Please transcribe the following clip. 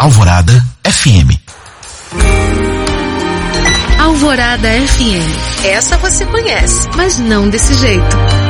Alvorada FM. Alvorada FM. Essa você conhece, mas não desse jeito.